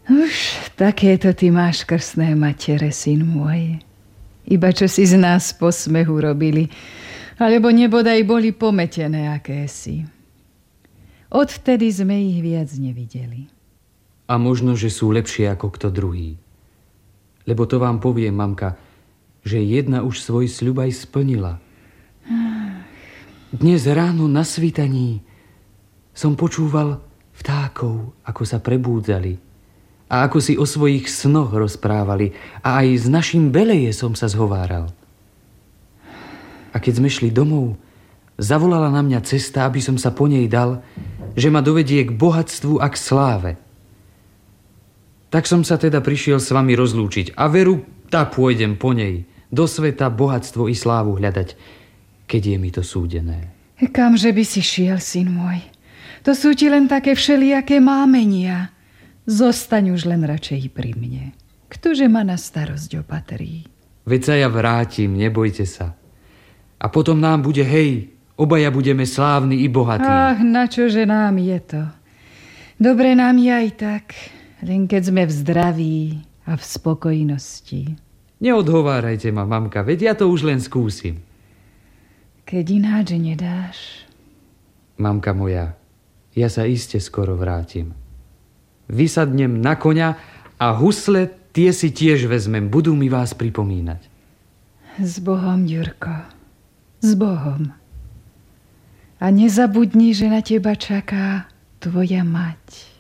Už takéto ty máš krstné matere, syn môj. Iba čo si z nás posmehu robili, alebo nebodaj boli pometené akési. Odvtedy sme ich viac nevideli. A možno, že sú lepšie ako kto druhý. Lebo to vám poviem, mamka, že jedna už svoj sľub aj splnila. Dnes ráno na svítaní som počúval vtákov, ako sa prebúdzali a ako si o svojich snoch rozprávali a aj s našim Beleje som sa zhováral. A keď sme šli domov, zavolala na mňa cesta, aby som sa po nej dal, že ma dovedie k bohatstvu a k sláve. Tak som sa teda prišiel s vami rozlúčiť a veru, tá pôjdem po nej, do sveta bohatstvo i slávu hľadať, keď je mi to súdené. Kamže by si šiel, syn môj? To sú ti len také všelijaké mámenia. Zostaň už len radšej pri mne. Ktože ma na starosť opatrí? Veď sa ja vrátim, nebojte sa. A potom nám bude hej, obaja budeme slávni i bohatí. Ach, načože nám je to? Dobre nám je aj tak, len keď sme v zdraví a v spokojnosti. Neodhovárajte ma, mamka, veď ja to už len skúsim. Keď ináč nedáš? Mamka moja, ja sa iste skoro vrátim. Vysadnem na koňa a husle tie si tiež vezmem, budú mi vás pripomínať. S Bohom, Ďurko, s Bohom. A nezabudni, že na teba čaká tvoja mať.